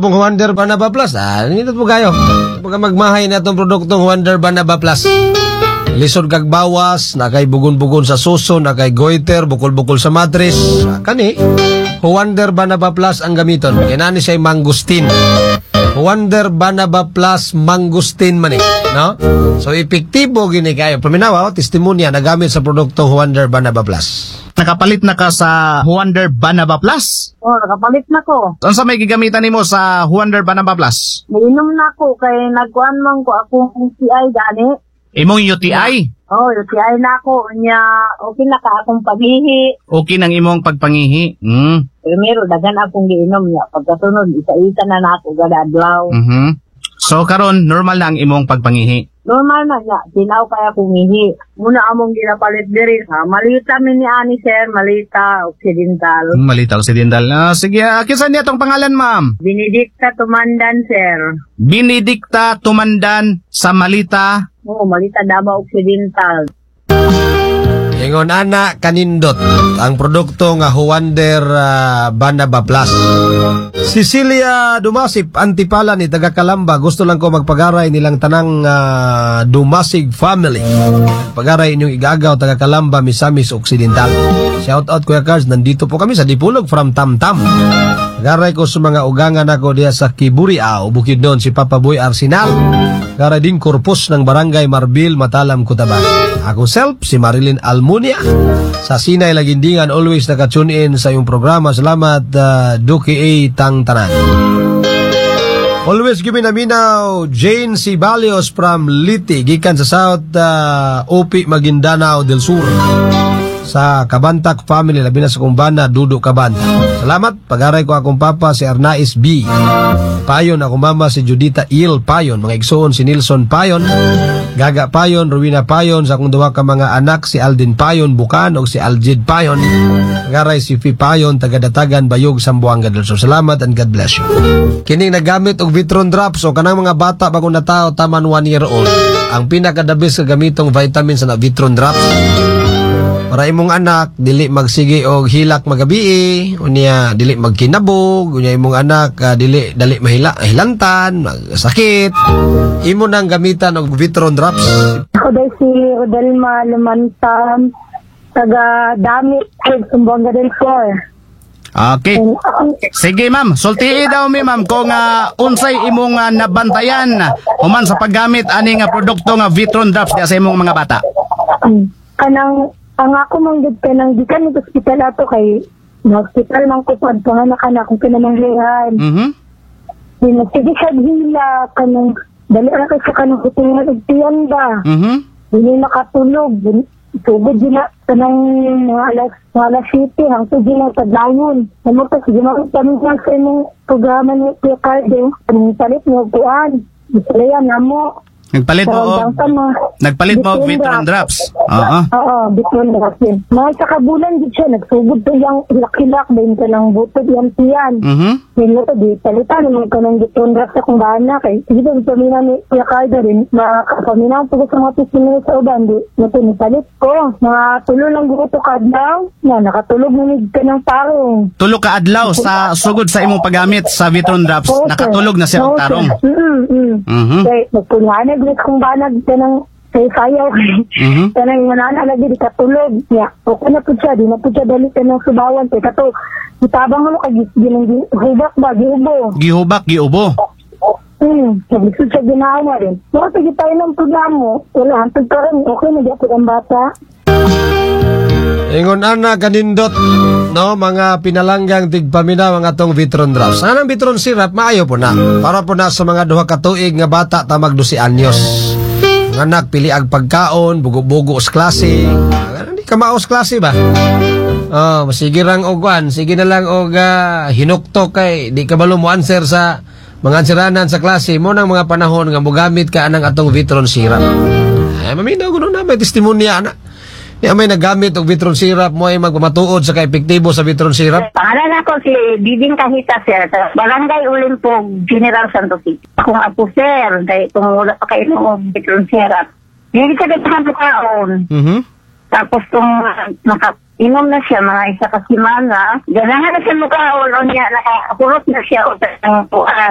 pong Wonder Banaba Plus. Nindot po kayo. Pagka magmahay na itong produktong Wonder Banaba Plus. Lisod kag bawas, nakay bugon-bugon sa suso, nakay goiter, bukol-bukol sa mattress. Kani, Wonder Banaba Plus ang gamiton. Kinani siya mangustin. Wonder Banaba Plus mangustin man no? So, epektibo gini kayo. Paminawa, testimonya na gamit sa produktong Wonder Banaba Plus. Nakapalit na ka sa Wonder Banaba Plus? Nakapalit na ko. Saan sa may gigamitan nimo sa Wonder Banaba Plus? Nainom na ko, kay nagkuhan man ko akong CI gani. Imong UTI? UTI na ako. Okay na ka akong paghihi. Okay nang imong pagpangihi. Primero, dagan akong giinom niya. Pagkasunod, isa-isa na ako gada adlaw. So, karon normal na ang imong pagpangihi? Normal na niya. Sinaw kaya akong ihi. Muna among ginapalit diri. Malita min ni ani, sir. Malita Occidental. Malita Occidental. Sige, kisan niya tong pangalan, ma'am? Benedicta Tumandan, sir. Benedicta Tumandan sa Malita. Malita Davao Occidental. Ingon ana kanindot ang produkto nga Wonder Banaba Plus. Cecilia Dumasip, Antipala ni taga Calamba, gusto lang ko magpagaray nilang tanang Dumasig family. Pagaray inyong igagaw taga Calamba, Misamis Occidental. Shout out Kuya Cars, nandito po kami sa Dipulog from Tamtam. Pagaray ko sa mga ugangan ako diya sa Kiburiao, bukid doon si Papa Boy Arsenal. Pagaray din Corpus ng Barangay Marbil, Matalam, Cotabato. Ako self, si Marilyn Almunia. Sa Sinay Lagindingan, always nakatune in sa iyong programa. Salamat, Duki A. Tangtanan. Always give me naminaw, Jane Cibalios from Liti, gikan sa South Opi, Maguindanao del Sur. Sa Kabantak family, labi na sa kumbana, Dudo Kabanta. Salamat, pag-aray ko akong papa, si Arnais B. Payon, akong mama, si Judita Il Payon. Mga igsoon, si Nilson Payon. Gaga Payon, Rowena Payon. Sa akong duwa ka mga anak, si Aldin Payon, Bukan, o si Aljid Payon. Pag-aray si Fi Payon, Tagadatagan, Bayog, Sambuanga del Sur. Salamat and God bless you. Kining nagamit og Vitron Drops, o kanang mga bata bago na tao, taman 1 year old. Ang pinakadabis sa gamitong vitamins na Vitron Drops. Para imong anak, dili magsige og hilak magabi, unya dili magkinabog, unya imong anak, dili mahilantan, magsakit. Imo nang gamitan og Vitron Drops. Ako daw si Odelma Lumantan, taga Damit, Sambuanga del Sur. Okay. Sige ma'am, sultii daw mi ma'am kung unsay imong nabantayan human sa paggamit ani nga produkto nga Vitron Drops sa imong mga bata. Ang ako manggid ka nang gikan ng hospital ato kay hospital man ko pad panganak-anak kung kinamanghihan. Sige siya hila kanang dali ra kay sa kanang kutingan og tiyan ba. Dili nakatulog. Tugod din na kanang alas 7 hangtod din na tadlayon. Namo ta sige man kami sa imong programa ni Kuya Carde. Ang palit mo kuan. Bisaya namo. Nagpalit mo og Vitron Drops. Oo, Vitron Drops. Mga sa kabulan di siya, nagsugod to yung hilak-hilak, bayin ka ng butod yan tiyan. Ngayon mo to, di palitan naman ka ng Vitron Drops sa kung bahan na. Kaya sige doon, pamina ni Kuya Carda rin, makapamina ko sa mga pisimili sa uban, di nato nipalit ko. Nakatulo lang gusto kadlaw, nakatulog namig ka ng tarong. Tulog ka adlaw sa sugod sa imong paggamit sa Vitron Drops, nakatulog na siya og tarong. Kaya magpunyanag kung banag ka ng sayaw. Tanang manana lagi di katulog. Okay na po siya, di na po siya dali ka ng subawan. Kaya kato, itabang mo kag gihubak ba, giubo. Giubo. Sabi ko siya ginawa rin. Sige tayo ng programa. Wala, hantag ka rin. Okay na di ako ang bata. Ingon ana kanindot, no, mga pinalanggang tigpamina mga tong Vitron Drops. Anang Vitron Syrup maayo po na. Para po na sa mga 2 ka tuig nga bata tamag 12 anyos. Ang anak pili ag pagkaon, bugo-bugo sa klase. Hindi ka maos klase ba? Sige rang ogwan, sige na lang og hinuktok kay di ka balo mo answer sa mga answeranan sa klase mo nang mga panahon nga mogamit ka anang atong Vitron Syrup. Ay maminaw kuno na may testimonya ana. May nagamit og Vitron Syrup mo ay magpamatuod sa kaepektibo sa Vitron Syrup. Pangalan ako si Diding Kahita, sir. Barangay Ulimpog, General Santos City. Akong apo, sir. Dahil kung wala pa kayo ng Vitron Syrup. Hindi ka daghan po kaon. Tapos kung nakainom na siya, mga isa ka simana, ganahan na siya mukhaon o niya, nakapurot na siya o